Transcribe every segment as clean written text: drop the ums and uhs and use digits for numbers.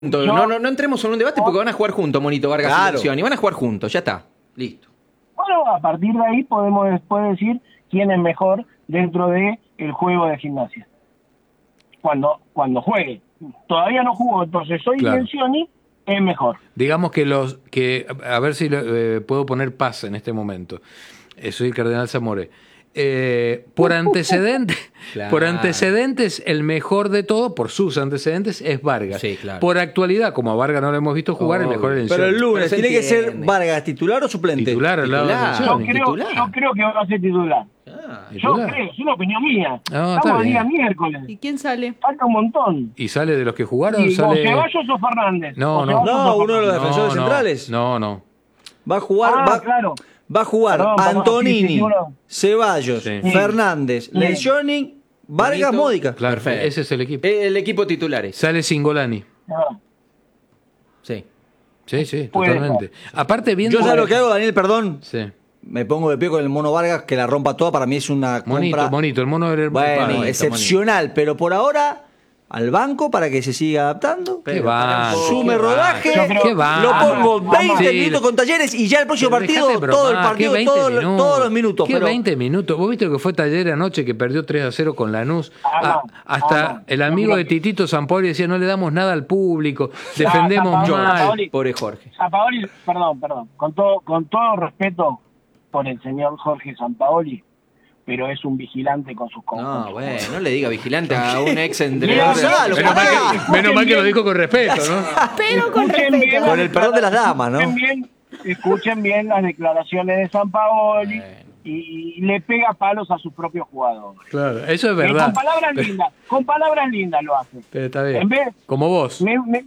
No entremos en un debate porque van a jugar juntos, Monito Vargas y Lencioni, y van a jugar juntos, ya está, listo. Bueno, a partir de ahí podemos después decir quién es mejor dentro de el juego de Gimnasia. Cuando juegue. Todavía no jugó, entonces hoy Lencioni es mejor. Digamos que a ver si puedo poner paz en este momento. Soy el Cardenal Zamoré. Por antecedentes, el mejor de todo, por sus antecedentes, es Vargas. Sí, claro. Por actualidad, como a Vargas no lo hemos visto jugar, el mejor es Lencioni. Pero el lunes, ¿tiene que ser Vargas titular o suplente? Titular al lado de Lencioni. Yo creo que va a ser titular. Yo creo, es una opinión mía. Estamos el día miércoles. ¿Y quién sale? Falta un montón. ¿Y sale de los que jugaron? ¿O ¿Sale Ceballos o Fernández? No, uno de los defensores centrales. No. Va a jugar... claro. Va a jugar Antonini, Ceballos, Fernández, Lencioni, Vargas, Módica. Claro, perfecto. Ese es el equipo. El equipo titulares. Sale Singolani. Sí. Sí, totalmente. Aparte, viendo... Yo sé lo que hago, Daniel, perdón. Sí. Me pongo de pie con el Mono Vargas, que la rompa toda. Para mí es una compra... Bonito. El mono era Bueno, excepcional. Pero por ahora... al banco para que se siga adaptando. ¿Qué va? Sume rodaje, ¿Qué va? lo pongo 20 minutos con Talleres y ya el próximo partido, todo el partido, todos los minutos. ¿Qué 20 minutos? ¿Vos viste lo que fue Talleres anoche que perdió 3-0 con Lanús? Hasta el amigo de Titito Sampaoli decía, no le damos nada al público, defendemos mal. Pobre Jorge. Sampaoli, perdón, con todo respeto por el señor Jorge Sampaoli, pero es un vigilante con sus conjuntos. No, bueno, no le diga vigilante a un ex entrenador. Menos mal que lo dijo con respeto, ¿no? Pero con respeto. Con el perdón de las damas, ¿no? Escuchen bien las declaraciones de Sampaoli y le pega palos a sus propios jugadores. Claro, eso es verdad. Con palabras lindas lo hace. Pero está bien. En vez, como vos.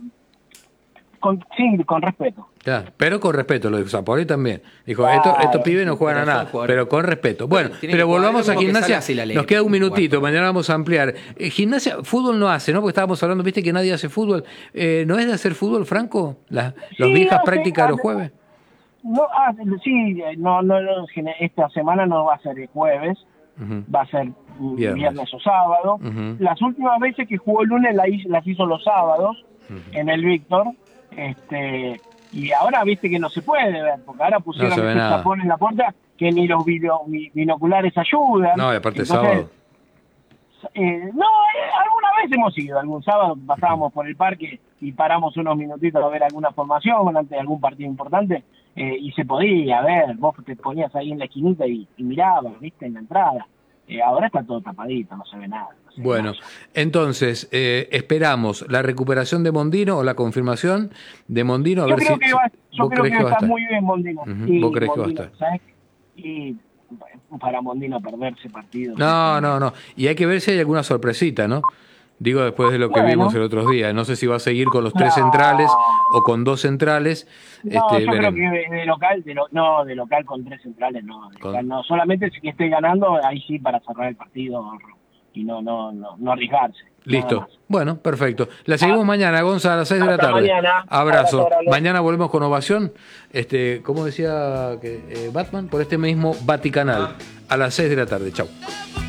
Con respeto. Claro, pero con respeto, lo dijo Sampaoli también. Dijo, estos pibes no juegan a nada, pero con respeto. Bueno, pero volvamos a Gimnasia. Nos queda un minutito, mañana vamos a ampliar. Gimnasia, fútbol no hace, ¿no? Porque estábamos hablando, viste que nadie hace fútbol. ¿No es de hacer fútbol, Franco? ¿Las viejas prácticas de los jueves? No, esta semana no va a ser el jueves, va a ser viernes o sábado. Las últimas veces que jugó el lunes las hizo los sábados en el Víctor. Y ahora viste que no se puede ver, porque ahora pusieron que se tapón en la puerta, que ni los binoculares ayudan. No, y aparte sábado. Alguna vez hemos ido, algún sábado pasábamos por el parque y paramos unos minutitos a ver alguna formación antes de algún partido importante, y se podía ver, vos te ponías ahí en la esquinita y mirabas, viste, en la entrada. Ahora está todo tapadito, no se ve nada. Bueno, entonces, esperamos la recuperación de Mondino o la confirmación de Mondino. Yo creo que va a estar muy bien Mondino. ¿Vos crees que va a estar? ¿Sabes? Y para Mondino perderse partido. No. Y hay que ver si hay alguna sorpresita, ¿no? Digo, después de lo que vimos el otro día. No sé si va a seguir con los 3 centrales o con 2 centrales. Yo creo que de local con 3 centrales no. No, solamente si esté ganando, ahí sí para cerrar el partido y no arriesgarse. Listo. Bueno, perfecto. La seguimos mañana, Gonza, a las 6 de la tarde. Mañana. Abrazo. Mañana volvemos con ovación. ¿Cómo decía Batman? Por este mismo Vaticanal. A las 6 de la tarde. Chau.